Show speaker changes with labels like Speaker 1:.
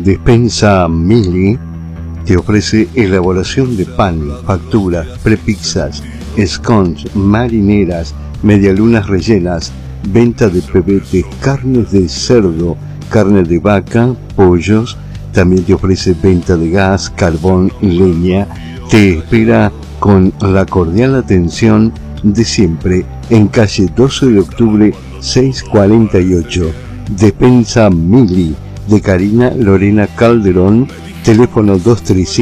Speaker 1: Despensa Mili te ofrece elaboración de pan, facturas, prepizzas, scones, marineras, medialunas rellenas, venta de pebetes, carnes de cerdo, carne de vaca, pollos. También te ofrece venta de gas, carbón y leña. Te espera con la cordial atención de siempre en calle 12 de octubre 648. Despensa Mili de Karina Lorena Calderón, teléfono 235